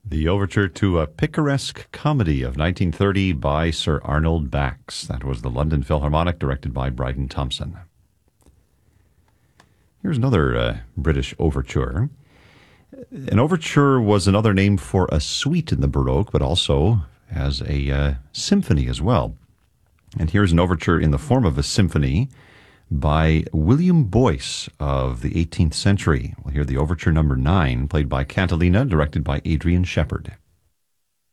The overture to A Picaresque Comedy of 1930 by Sir Arnold Bax. That was the London Philharmonic, directed by Bryden Thompson. Here's another British overture. An overture was another name for a suite in the Baroque, but also as a symphony as well. And here's an overture in the form of a symphony by William Boyce of the 18th century. We'll hear the overture number 9, played by Cantilena, directed by Adrian Shepard.